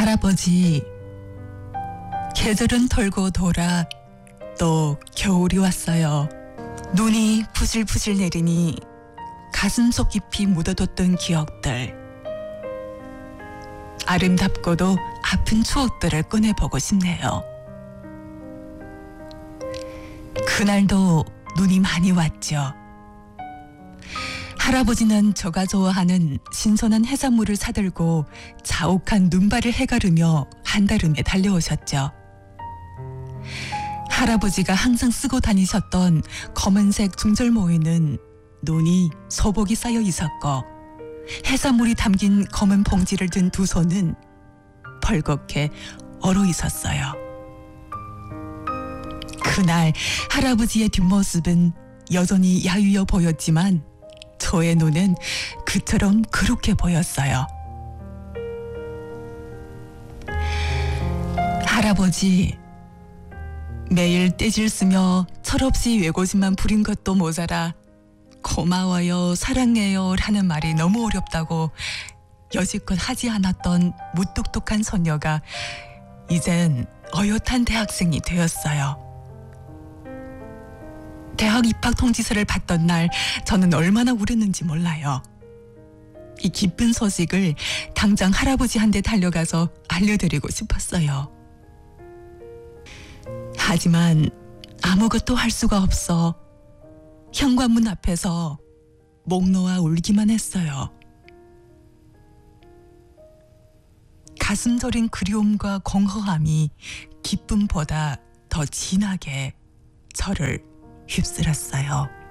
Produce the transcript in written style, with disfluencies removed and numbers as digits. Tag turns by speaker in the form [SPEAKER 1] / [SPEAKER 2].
[SPEAKER 1] 할아버지, 계절은 돌고 돌아 또 겨울이 왔어요. 눈이 부실부실 내리니 가슴속 깊이 묻어뒀던 기억들, 아름답고도 아픈 추억들을 꺼내보고 싶네요. 그날도 눈이 많이 왔죠. 할아버지는 제가 좋아하는 신선한 해산물을 사들고 자욱한 눈발을 해가르며 한달음에 달려오셨죠. 할아버지가 항상 쓰고 다니셨던 검은색 중절모에는 눈이 소복이 쌓여 있었고, 해산물이 담긴 검은 봉지를 든 두 손은 벌겋게 얼어 있었어요. 그날 할아버지의 뒷모습은 여전히 야위어 보였지만 저의 눈은 그처럼 그렇게 보였어요. 할아버지, 매일 떼질 쓰며 철없이 외고집만 부린 것도 모자라 고마워요, 사랑해요 라는 말이 너무 어렵다고 여지껏 하지 않았던 무뚝뚝한 소녀가 이젠 어엿한 대학생이 되었어요. 대학 입학 통지서를 받던 날 저는 얼마나 울었는지 몰라요. 이 기쁜 소식을 당장 할아버지한테 달려가서 알려드리고 싶었어요. 하지만 아무것도 할 수가 없어 현관문 앞에서 목 놓아 울기만 했어요. 가슴 저린 그리움과 공허함이 기쁨보다 더 진하게 저를 휩쓸었어요.